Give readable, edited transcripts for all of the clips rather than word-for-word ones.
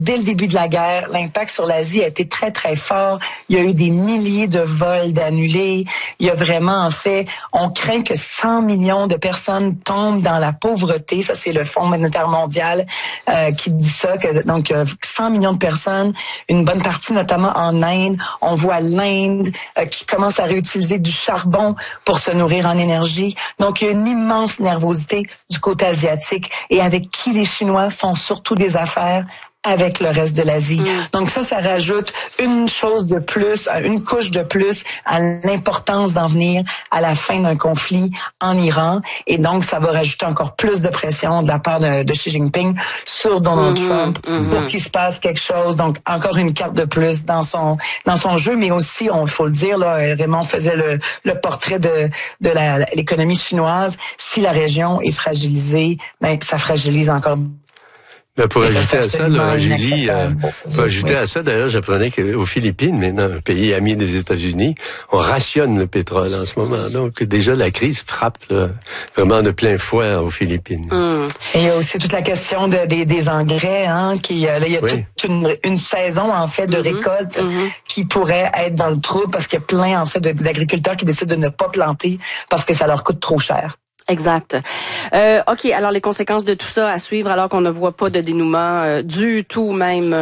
dès le début de la guerre, l'impact sur l'Asie a été très, très fort. Il y a eu des milliers de vols d'annulés. Il y a vraiment, en fait, on craint que 100 millions de personnes tombent dans la pauvreté. Ça, c'est le Fonds monétaire mondial qui dit ça. Donc, 100 millions de personnes, une bonne partie notamment en Inde. On voit l'Inde qui commence à réutiliser du charbon pour se nourrir en énergie. Donc, il y a une immense nervosité du côté asiatique et avec qui les Chinois font surtout des affaires avec le reste de l'Asie. Donc ça rajoute une chose de plus, une couche de plus à l'importance d'en venir à la fin d'un conflit en Iran. Et donc, ça va rajouter encore plus de pression de la part de Xi Jinping sur Donald Trump pour qu'il se passe quelque chose. Donc, encore une carte de plus dans son jeu. Mais aussi, il faut le dire, là, Raymond faisait le portrait de l'économie chinoise. Si la région est fragilisée, ça fragilise encore. Ben pour ajouter à ça, là, Julie, pour ajouter à ça, d'ailleurs, j'apprenais qu'aux Philippines, maintenant, un pays ami des États-Unis, on rationne le pétrole en ce moment. Donc, déjà, la crise frappe là, vraiment de plein fouet aux Philippines. Et il y a aussi toute la question des engrais, là, il y a toute une saison, en fait, de récolte qui pourrait être dans le trou parce qu'il y a plein, en fait, d'agriculteurs qui décident de ne pas planter parce que ça leur coûte trop cher. Exact. OK, alors les conséquences de tout ça à suivre alors qu'on ne voit pas de dénouement du tout même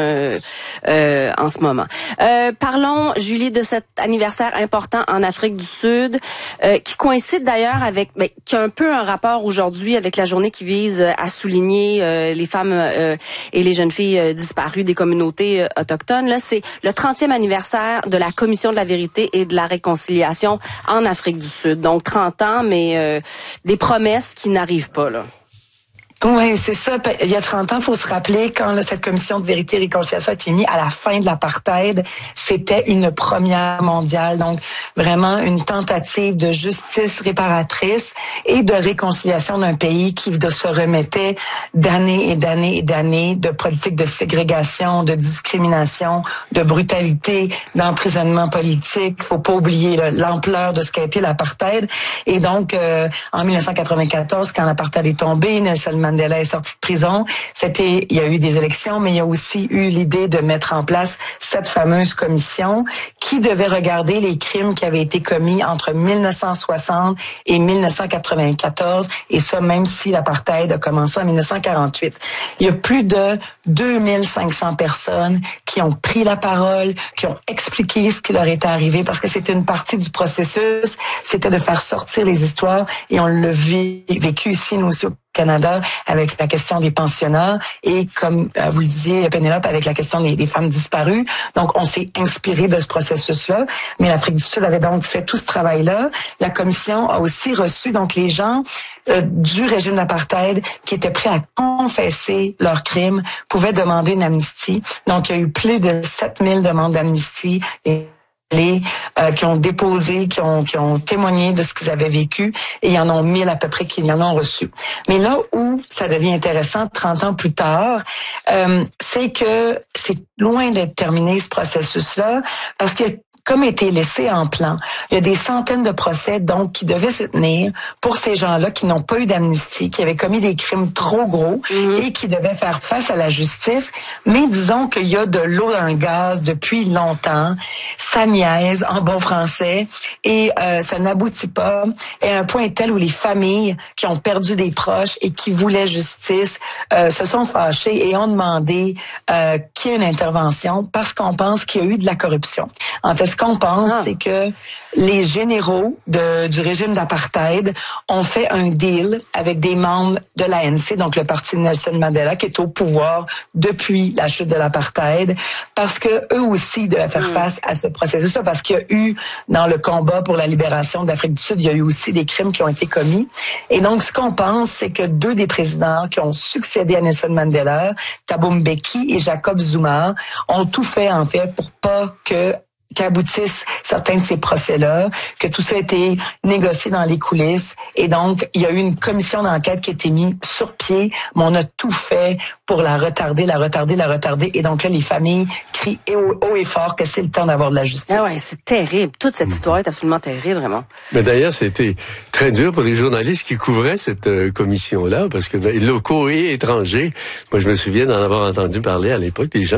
en ce moment. Parlons, Julie, de cet anniversaire important en Afrique du Sud qui coïncide d'ailleurs avec, qui a un peu un rapport aujourd'hui avec la journée qui vise à souligner les femmes et les jeunes filles disparues des communautés autochtones. Là, c'est le 30e anniversaire de la Commission de la vérité et de la réconciliation en Afrique du Sud. Donc 30 ans, mais des promesses qui n'arrivent pas, là. Oui, c'est ça. Il y a 30 ans, il faut se rappeler, quand cette commission de vérité et réconciliation a été mise à la fin de l'apartheid, c'était une première mondiale. Donc, vraiment une tentative de justice réparatrice et de réconciliation d'un pays qui se remettait d'années et d'années et d'années de politiques de ségrégation, de discrimination, de brutalité, d'emprisonnement politique. Faut pas oublier l'ampleur de ce qu'a été l'apartheid. Et donc, en 1994, quand l'apartheid est tombé, Nelson Mandela est sorti de prison. Il y a eu des élections, mais il y a aussi eu l'idée de mettre en place cette fameuse commission qui devait regarder les crimes qui avaient été commis entre 1960 et 1994, et ça même si l'apartheid a commencé en 1948. Il y a plus de 2500 personnes qui ont pris la parole, qui ont expliqué ce qui leur était arrivé, parce que c'était une partie du processus, c'était de faire sortir les histoires, et on l'a vécu ici, nous aussi, au Canada, avec la question des pensionnats et, comme vous le disiez, Pénélope, avec la question des femmes disparues. Donc, on s'est inspiré de ce processus-là. Mais l'Afrique du Sud avait donc fait tout ce travail-là. La commission a aussi reçu donc les gens du régime d'apartheid qui étaient prêts à confesser leurs crimes, pouvaient demander une amnistie. Donc, il y a eu plus de 7000 demandes d'amnistie qui ont déposé, qui ont témoigné de ce qu'ils avaient vécu, et il y en ont 1000 à peu près qui en ont reçu. Mais là où ça devient intéressant 30 ans plus tard, c'est que c'est loin d'être terminé ce processus-là, parce que comme été laissé en plan. Il y a des centaines de procès donc qui devaient se tenir pour ces gens-là qui n'ont pas eu d'amnistie, qui avaient commis des crimes trop gros et qui devaient faire face à la justice. Mais disons qu'il y a de l'eau dans le gaz depuis longtemps, ça niaise en bon français et ça n'aboutit pas. Et à un point tel où les familles qui ont perdu des proches et qui voulaient justice se sont fâchées et ont demandé qu'il y ait une intervention parce qu'on pense qu'il y a eu de la corruption. En fait, ce qu'on pense, c'est que les généraux du régime d'apartheid ont fait un deal avec des membres de l'ANC, donc le parti de Nelson Mandela, qui est au pouvoir depuis la chute de l'apartheid, parce que eux aussi devaient faire face à ce processus-là, parce qu'il y a eu, dans le combat pour la libération de l'Afrique du Sud, il y a eu aussi des crimes qui ont été commis. Et donc, ce qu'on pense, c'est que deux des présidents qui ont succédé à Nelson Mandela, Thabo Mbeki et Jacob Zuma, ont tout fait, en fait, pour pas que qu'aboutissent certains de ces procès-là, que tout ça a été négocié dans les coulisses. Et donc, il y a eu une commission d'enquête qui a été mise sur pied, mais on a tout fait pour la retarder. Et donc là, les familles crient haut et fort que c'est le temps d'avoir de la justice. Ah ouais, c'est terrible. Toute cette histoire est absolument terrible, vraiment. Mais d'ailleurs, c'était très dur pour les journalistes qui couvraient cette commission-là, parce que locaux et étrangers, moi je me souviens d'en avoir entendu parler à l'époque, des gens